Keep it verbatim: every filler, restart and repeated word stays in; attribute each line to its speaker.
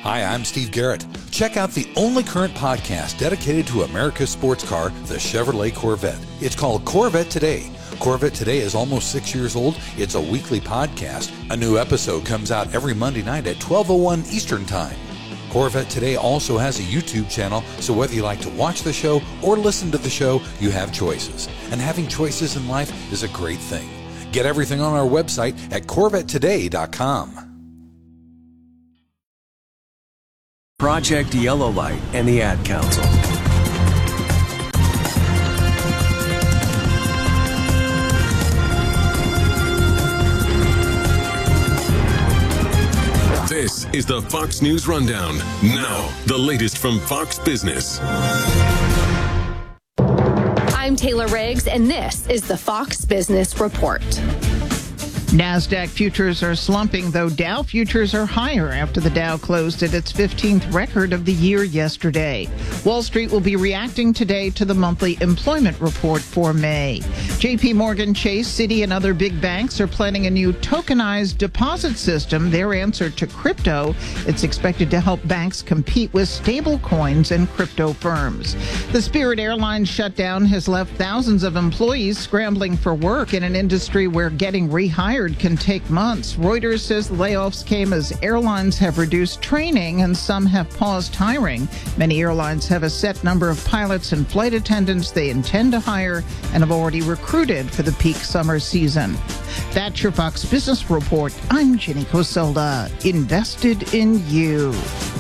Speaker 1: Hi, I'm Steve Garrett. Check out the only current podcast dedicated to America's sports car, the Chevrolet Corvette. It's called Corvette Today. Corvette Today is almost six years old. It's a weekly podcast. A new episode comes out every Monday night at twelve oh one Eastern Time. Corvette Today also has a YouTube channel, so whether you like to watch the show or listen to the show, you have choices. And having choices in life is a great thing. Get everything on our website at corvette today dot com.
Speaker 2: Project Yellow Light and the Ad Council.
Speaker 3: This is the Fox News Rundown. Now, the latest from Fox Business.
Speaker 4: I'm Taylor Riggs, and this is the Fox Business Report.
Speaker 5: NASDAQ futures are slumping, though Dow futures are higher after the Dow closed at its fifteenth record of the year yesterday. Wall Street will be reacting today to the monthly employment report for May. J P Morgan Chase, Citi, and other big banks are planning a new tokenized deposit system, their answer to crypto. It's expected to help banks compete with stable coins and crypto firms. The Spirit Airlines shutdown has left thousands of employees scrambling for work in an industry where getting rehired can take months. Reuters says layoffs came as airlines have reduced training and some have paused hiring. Many airlines have a set number of pilots and flight attendants they intend to hire and have already recruited for the peak summer season. That's your Fox Business Report. I'm Jenny Coselda. Invested in you.